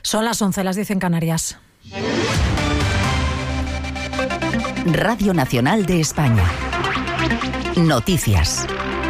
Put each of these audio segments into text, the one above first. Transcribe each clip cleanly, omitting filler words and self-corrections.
Son las 11, las 10 en Canarias. Radio Nacional de España. Noticias.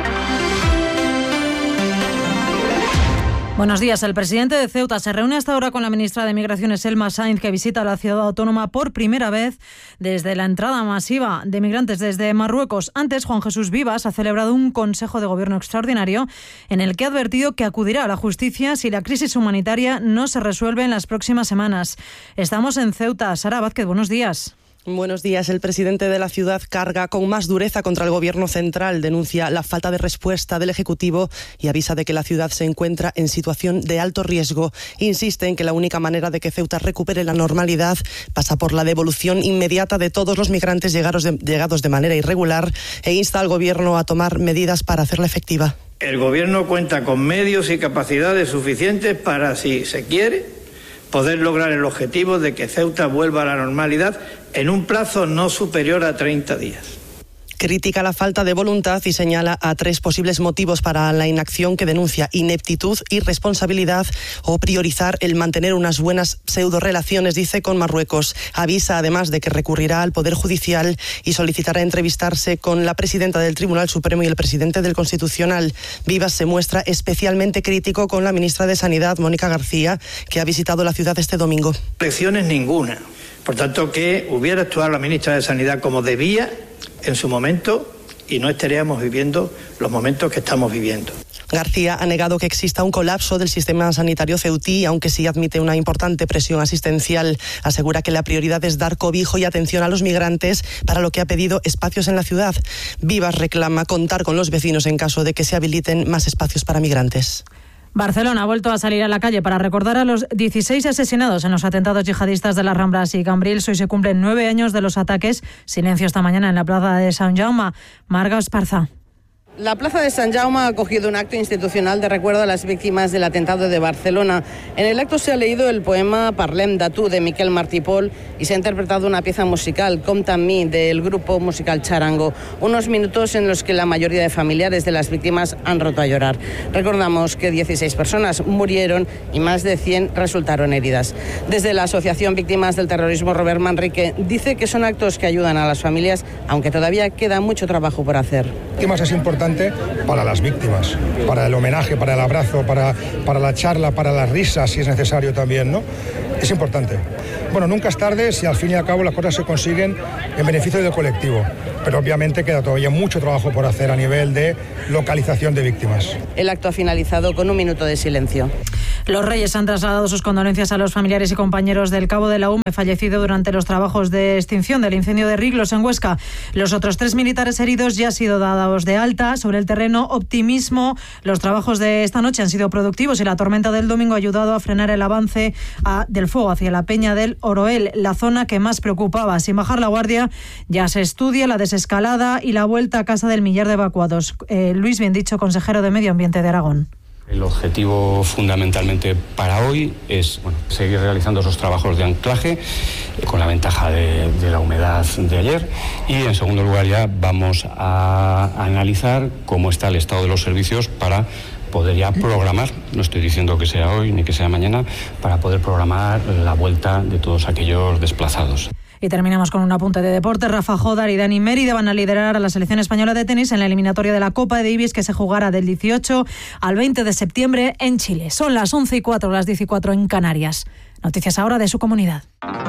Buenos días. El presidente de Ceuta se reúne hasta ahora con la ministra de Migraciones, Elma Sainz, que visita la ciudad autónoma por primera vez desde la entrada masiva de migrantes desde Marruecos. Antes, Juan Jesús Vivas ha celebrado un Consejo de Gobierno extraordinario en el que ha advertido que acudirá a la justicia si la crisis humanitaria no se resuelve en las próximas semanas. Estamos en Ceuta. Sara Vázquez, buenos días. Buenos días. El presidente de la ciudad carga con más dureza contra el gobierno central, denuncia la falta de respuesta del Ejecutivo y avisa de que la ciudad se encuentra en situación de alto riesgo. Insiste en que la única manera de que Ceuta recupere la normalidad pasa por la devolución inmediata de todos los migrantes llegados de manera irregular e insta al gobierno a tomar medidas para hacerla efectiva. El gobierno cuenta con medios y capacidades suficientes para, si se quiere, poder lograr el objetivo de que Ceuta vuelva a la normalidad en un plazo no superior a 30 días. Critica la falta de voluntad y señala a 3 posibles motivos para la inacción que denuncia: ineptitud, irresponsabilidad o priorizar el mantener unas buenas pseudorelaciones, dice, con Marruecos. Avisa además de que recurrirá al Poder Judicial y solicitará entrevistarse con la presidenta del Tribunal Supremo y el presidente del Constitucional. Vivas se muestra especialmente crítico con la ministra de Sanidad, Mónica García, que ha visitado la ciudad este domingo. Lecciones ninguna. Por tanto, que hubiera actuado la ministra de Sanidad como debía en su momento y no estaríamos viviendo los momentos que estamos viviendo. García ha negado que exista un colapso del sistema sanitario ceutí, aunque sí admite una importante presión asistencial. Asegura que la prioridad es dar cobijo y atención a los migrantes, para lo que ha pedido espacios en la ciudad. Vivas reclama contar con los vecinos en caso de que se habiliten más espacios para migrantes. Barcelona ha vuelto a salir a la calle para recordar a los 16 asesinados en los atentados yihadistas de las Ramblas y Cambrils. Hoy se cumplen 9 años de los ataques. Silencio esta mañana en la plaza de Sant Jaume. Marga Esparza. La plaza de Sant Jaume ha acogido un acto institucional de recuerdo a las víctimas del atentado de Barcelona. En el acto se ha leído el poema Parlem de tu, de Miquel Martí Pol, y se ha interpretado una pieza musical, Compta amb mi, del grupo musical Charango. Unos minutos en los que la mayoría de familiares de las víctimas han roto a llorar. Recordamos que 16 personas murieron y más de 100 resultaron heridas. Desde la Asociación Víctimas del Terrorismo, Robert Manrique dice que son actos que ayudan a las familias, aunque todavía queda mucho trabajo por hacer. Es importante para las víctimas, para el homenaje, para el abrazo, para la charla, para las risas, si es necesario también, ¿no? Es importante. Bueno, nunca es tarde si al fin y al cabo las cosas se consiguen en beneficio del colectivo, pero obviamente queda todavía mucho trabajo por hacer a nivel de localización de víctimas. El acto ha finalizado con un minuto de silencio. Los Reyes han trasladado sus condolencias a los familiares y compañeros del cabo de la UME fallecido durante los trabajos de extinción del incendio de Riglos en Huesca. Los otros 3 militares heridos ya han sido dados de alta. Sobre el terreno, optimismo. Los trabajos de esta noche han sido productivos y la tormenta del domingo ha ayudado a frenar el avance del fuego hacia la peña del Oroel, la zona que más preocupaba. Sin bajar la guardia, ya se estudia la desescalada y la vuelta a casa del millar de evacuados. Luis Biendicho, consejero de Medio Ambiente de Aragón. El objetivo fundamentalmente para hoy es seguir realizando esos trabajos de anclaje con la ventaja de la humedad de ayer, y en segundo lugar ya vamos a analizar cómo está el estado de los servicios para poder ya programar, no estoy diciendo que sea hoy ni que sea mañana, para poder programar la vuelta de todos aquellos desplazados. Y terminamos con un apunte de deporte. Rafa Jodar y Dani Mérida van a liderar a la selección española de tenis en la eliminatoria de la Copa Davis, que se jugará del 18 al 20 de septiembre en Chile. Son las 11:04, las 10:04 en Canarias. Noticias ahora de su comunidad.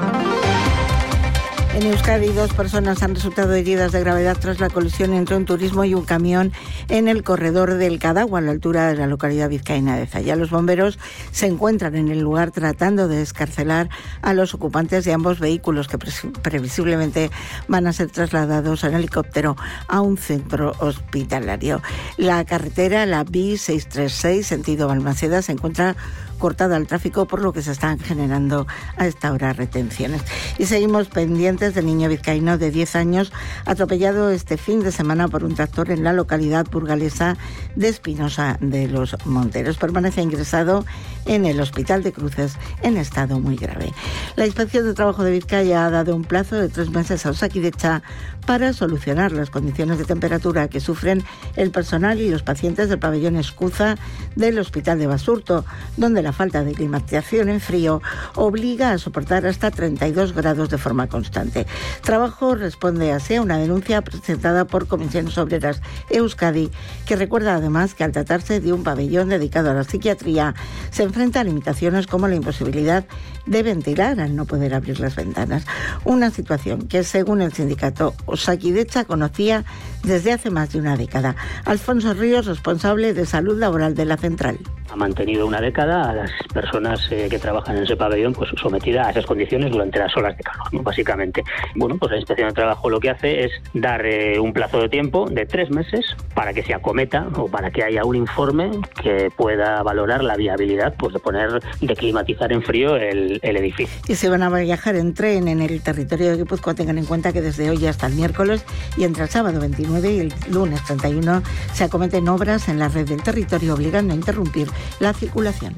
En Euskadi, 2 personas han resultado heridas de gravedad tras la colisión entre un turismo y un camión en el corredor del Cadagua, a la altura de la localidad vizcaína de Zaya. Los bomberos se encuentran en el lugar tratando de descarcelar a los ocupantes de ambos vehículos, que previsiblemente van a ser trasladados en helicóptero a un centro hospitalario. La carretera, la B636, sentido Balmaseda, se encuentra cortada al tráfico, por lo que se están generando a esta hora retenciones. Y seguimos pendientes del niño vizcaíno de 10 años atropellado este fin de semana por un tractor en la localidad burgalesa de Espinosa de los Monteros. Permanece ingresado en el Hospital de Cruces en estado muy grave. La Inspección de Trabajo de Vizcaya ha dado un plazo de 3 meses a Osakidetza para solucionar las condiciones de temperatura que sufren el personal y los pacientes del pabellón Escuza del Hospital de Basurto, donde la falta de climatización en frío obliga a soportar hasta 32 grados de forma constante. Trabajo responde así a una denuncia presentada por Comisiones Obreras Euskadi, que recuerda además que al tratarse de un pabellón dedicado a la psiquiatría, se enfrenta a limitaciones como la imposibilidad de ventilar al no poder abrir las ventanas. Una situación que, según el sindicato Osakidetza, conocía desde hace más de una década. Alfonso Ríos, responsable de salud laboral de la central. Ha mantenido una década a las personas que trabajan en ese pabellón pues sometidas a esas condiciones durante las olas de calor, ¿no? Básicamente. Bueno, pues la Inspección de Trabajo lo que hace es dar un plazo de tiempo de 3 meses para que se acometa o para que haya un informe que pueda valorar la viabilidad pues de climatizar en frío el edificio. Y si van a viajar en tren en el territorio de Guipúzcoa, tengan en cuenta que desde hoy hasta el miércoles y entre el sábado 29 y el lunes 31 se acometen obras en la red del territorio, obligando a interrumpir la circulación.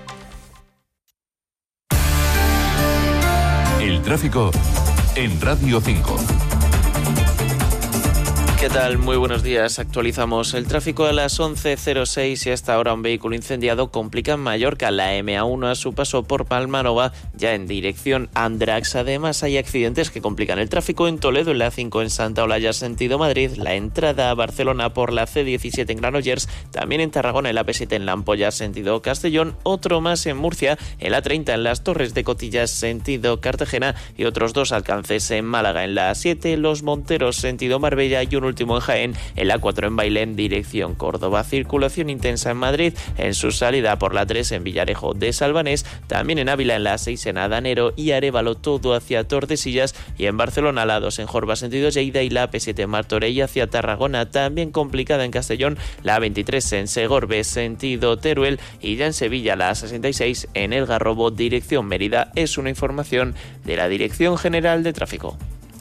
El tráfico en Radio 5. ¿Qué tal? Muy buenos días. Actualizamos el tráfico a las 11:06 y hasta ahora un vehículo incendiado complica en Mallorca la M1 a su paso por Palmanova, ya en dirección Andratx. Además, hay accidentes que complican el tráfico en Toledo, en la A5 en Santa Olalla, sentido Madrid, la entrada a Barcelona por la C17 en Granollers, también en Tarragona, en la P7 en La Ampolla, sentido Castellón, otro más en Murcia, en la 30 en las Torres de Cotillas, sentido Cartagena, y otros 2 alcances en Málaga, en la A7, Los Monteros, sentido Marbella, y un último en Jaén, en la 4 en Bailén, dirección Córdoba. Circulación intensa en Madrid, en su salida por la 3 en Villarejo de Salvanés, también en Ávila en la 6 en Adanero y Arévalo, todo hacia Tordesillas, y en Barcelona la 2 en Jorba, sentido Lleida, y la P7 en Martorell hacia Tarragona, también complicada en Castellón, la 23 en Segorbe, sentido Teruel, y ya en Sevilla la 66 en El Garrobo, dirección Mérida. Es una información de la Dirección General de Tráfico.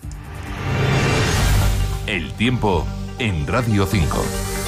El tiempo en Radio 5.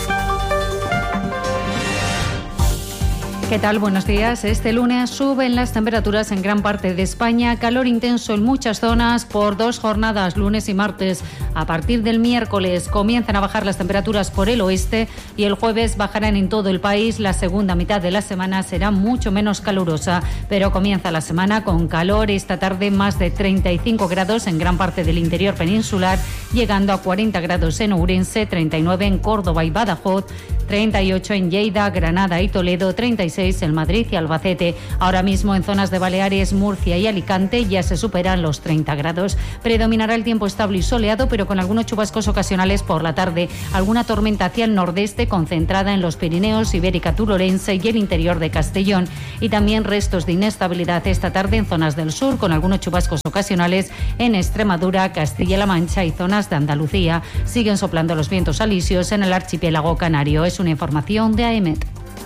¿Qué tal? Buenos días. Este lunes suben las temperaturas en gran parte de España. Calor intenso en muchas zonas por 2 jornadas, lunes y martes. A partir del miércoles comienzan a bajar las temperaturas por el oeste y el jueves bajarán en todo el país. La segunda mitad de la semana será mucho menos calurosa, pero comienza la semana con calor. Esta tarde más de 35 grados en gran parte del interior peninsular, llegando a 40 grados en Ourense, 39 en Córdoba y Badajoz, 38 en Lleida, Granada y Toledo, 36 en Madrid y Albacete. Ahora mismo en zonas de Baleares, Murcia y Alicante ya se superan los 30 grados. Predominará el tiempo estable y soleado, pero con algunos chubascos ocasionales por la tarde. Alguna tormenta hacia el nordeste concentrada en los Pirineos, Ibérica Turorense y el interior de Castellón. Y también restos de inestabilidad esta tarde en zonas del sur, con algunos chubascos ocasionales en Extremadura, Castilla-La Mancha y zonas de Andalucía. Siguen soplando los vientos alisios en el archipiélago canario. Es una información de AEMET.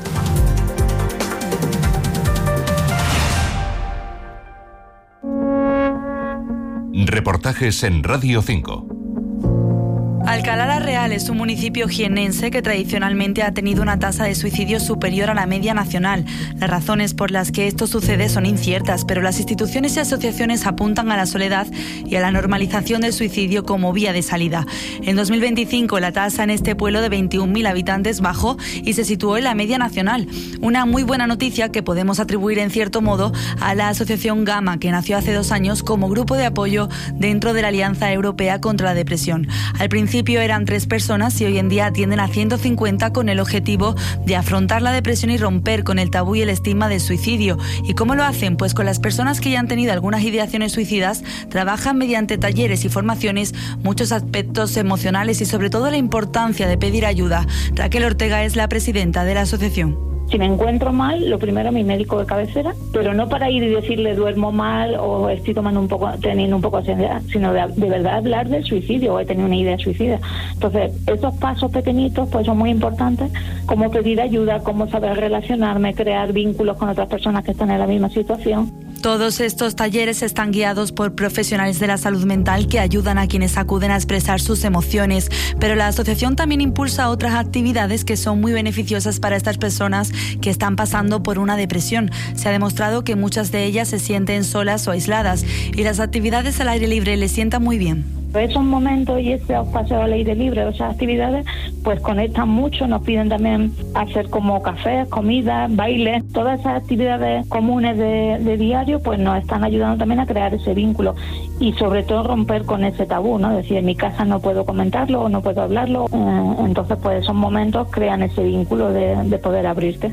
Reportajes en Radio 5. Alcalá la Real es un municipio jiennense que tradicionalmente ha tenido una tasa de suicidio superior a la media nacional. Las razones por las que esto sucede son inciertas, pero las instituciones y asociaciones apuntan a la soledad y a la normalización del suicidio como vía de salida. En 2025 la tasa en este pueblo de 21.000 habitantes bajó y se situó en la media nacional. Una muy buena noticia que podemos atribuir en cierto modo a la asociación Gama, que nació hace 2 años como grupo de apoyo dentro de la Alianza Europea contra la Depresión. Al principio eran 3 personas y hoy en día atienden a 150 con el objetivo de afrontar la depresión y romper con el tabú y el estigma del suicidio. ¿Y cómo lo hacen? Pues con las personas que ya han tenido algunas ideaciones suicidas, trabajan mediante talleres y formaciones muchos aspectos emocionales y sobre todo la importancia de pedir ayuda. Raquel Ortega es la presidenta de la asociación. Si me encuentro mal, lo primero mi médico de cabecera, pero no para ir y decirle duermo mal o estoy teniendo un poco de ansiedad, sino de verdad hablar del suicidio o he tenido una idea suicida. Entonces, esos pasos pequeñitos pues son muy importantes, como pedir ayuda, cómo saber relacionarme, crear vínculos con otras personas que están en la misma situación. Todos estos talleres están guiados por profesionales de la salud mental que ayudan a quienes acuden a expresar sus emociones, pero la asociación también impulsa otras actividades que son muy beneficiosas para estas personas que están pasando por una depresión. Se ha demostrado que muchas de ellas se sienten solas o aisladas y las actividades al aire libre les sientan muy bien. Esos momentos y esos paseos al aire libre, esas actividades, pues conectan mucho. Nos piden también hacer como cafés, comidas, bailes, todas esas actividades comunes de diario, pues nos están ayudando también a crear ese vínculo y sobre todo romper con ese tabú, ¿no? Es decir, en mi casa no puedo comentarlo o no puedo hablarlo, entonces pues esos momentos crean ese vínculo de poder abrirte.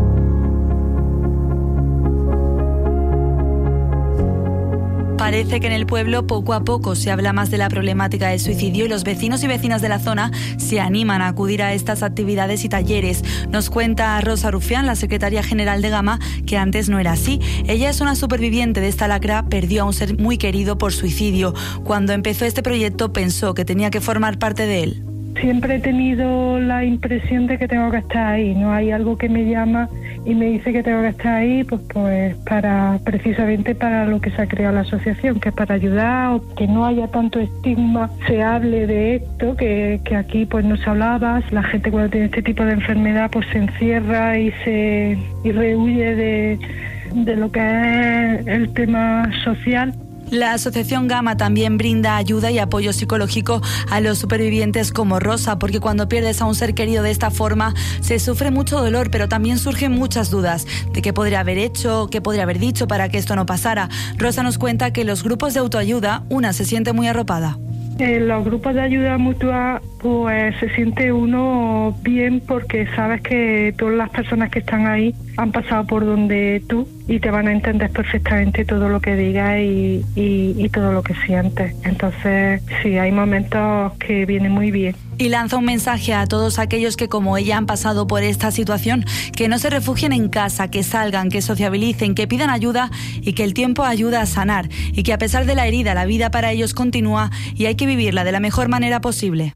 Parece que en el pueblo poco a poco se habla más de la problemática del suicidio y los vecinos y vecinas de la zona se animan a acudir a estas actividades y talleres. Nos cuenta Rosa Rufián, la secretaria general de Gama, que antes no era así. Ella es una superviviente de esta lacra, perdió a un ser muy querido por suicidio. Cuando empezó este proyecto pensó que tenía que formar parte de él. Siempre he tenido la impresión de que tengo que estar ahí, ¿no? Hay algo que me llama y me dice que tengo que estar ahí, pues precisamente para lo que se ha creado la asociación, que es para ayudar, o que no haya tanto estigma, se hable de esto, que aquí pues no se hablaba. La gente cuando tiene este tipo de enfermedad pues se encierra y rehuye de lo que es el tema social. La Asociación Gama también brinda ayuda y apoyo psicológico a los supervivientes como Rosa, porque cuando pierdes a un ser querido de esta forma se sufre mucho dolor, pero también surgen muchas dudas de qué podría haber hecho, qué podría haber dicho para que esto no pasara. Rosa nos cuenta que los grupos de autoayuda, una se siente muy arropada. En los grupos de ayuda mutua pues se siente uno bien porque sabes que todas las personas que están ahí han pasado por donde tú y te van a entender perfectamente todo lo que digas y todo lo que sientes. Entonces sí, hay momentos que vienen muy bien. Y lanza un mensaje a todos aquellos que como ella han pasado por esta situación, que no se refugien en casa, que salgan, que sociabilicen, que pidan ayuda y que el tiempo ayuda a sanar y que a pesar de la herida la vida para ellos continúa y hay que vivirla de la mejor manera posible.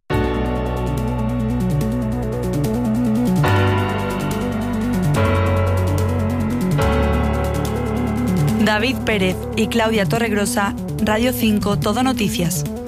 David Pérez y Claudia Torregrosa, Radio 5, Todo Noticias.